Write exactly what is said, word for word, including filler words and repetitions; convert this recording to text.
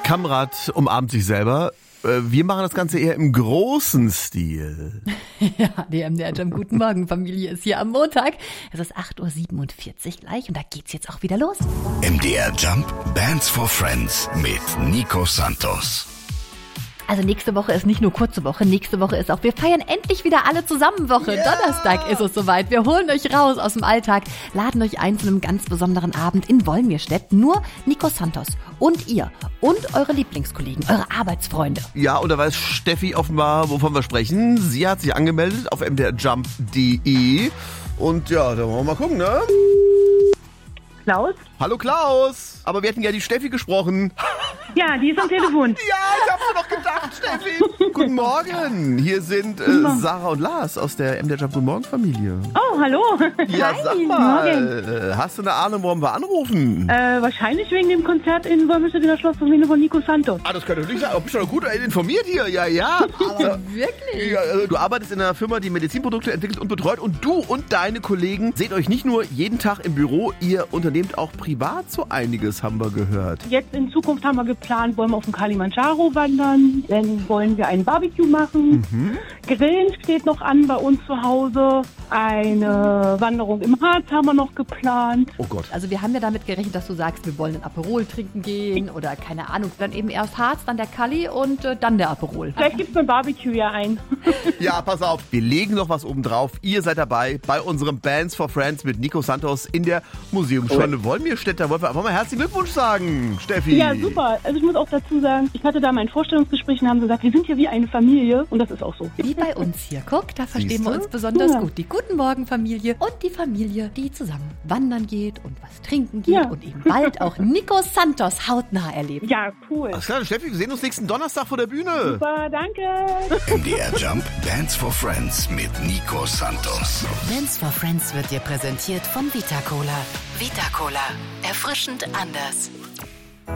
Kamrat umarmt sich selber. Wir machen das Ganze eher im großen Stil. Ja, die M D R Jam Guten Morgen Familie ist hier am Montag. Es ist acht Uhr siebenundvierzig gleich und da geht's jetzt auch wieder los. M D R Jump Bands for Friends mit Nico Santos. Also nächste Woche ist nicht nur kurze Woche, nächste Woche ist auch, wir feiern endlich wieder alle zusammen Woche. Yeah. Donnerstag ist es soweit. Wir holen euch raus aus dem Alltag, laden euch ein zu einem ganz besonderen Abend in Wolmirstedt. Nur Nico Santos und ihr und eure Lieblingskollegen, eure Arbeitsfreunde. Ja, und da weiß Steffi offenbar, wovon wir sprechen. Sie hat sich angemeldet auf m d r jump punkt d e und ja, da wollen wir mal gucken, ne? Klaus? Hallo Klaus! Aber wir hätten ja die Steffi gesprochen. Ja, die ist am Telefon. Ja, ich hab's mir doch gedacht, Steffi. Guten Morgen. Hier sind äh, Sarah und Lars aus der M D R Jump Guten Morgen Familie. Oh, hallo. Ja, Hi, sag mal, hast du eine Ahnung, warum wir anrufen? Äh, wahrscheinlich wegen dem Konzert in Wolmirstedt in der Schlossruine von Nico Santos. Ah, das könnte natürlich sein. Du bist doch gut informiert hier. Ja, ja. Aber, wirklich? Ja, du arbeitest in einer Firma, die Medizinprodukte entwickelt und betreut. Und du und deine Kollegen seht euch nicht nur jeden Tag im Büro, ihr unternehmt auch privat so einiges, haben wir gehört. Jetzt in Zukunft haben wir geplant, wollen wir auf dem Kilimanjaro wandern. Dann wollen wir ein Barbecue machen. Mhm. Grillen steht noch an bei uns zu Hause. Eine Wanderung im Harz haben wir noch geplant. Oh Gott. Also wir haben ja damit gerechnet, dass du sagst, wir wollen ein Aperol trinken gehen oder keine Ahnung. Dann eben erst Harz, dann der Kali und äh, dann der Aperol. Vielleicht gibt's ein Barbecue ja ein. Ja, pass auf. Wir legen noch was oben drauf. Ihr seid dabei bei unserem Bands for Friends mit Nico Santos in der Museumsschule Wolmirstedt. Da wollen wir einfach mal herzlichen Glückwunsch sagen, Steffi. Ja, super. Also ich muss auch dazu sagen, ich hatte da mein Vorstellungsgespräch und haben gesagt, wir sind hier wie eine Familie und das ist auch so. Wie bei uns hier. Guck, da verstehen Siehste? wir uns besonders Ja. gut. Die Guten Morgen Familie und die Familie, die zusammen wandern geht und was trinken geht Ja. und eben bald auch Nico Santos hautnah erlebt. Ja, cool. Alles klar, Steffi, wir sehen uns nächsten Donnerstag vor der Bühne. Super, danke. M D R Jump Bands for Friends mit Nico Santos. Bands for Friends wird dir präsentiert von Vita Cola. Vita Cola. Erfrischend anders.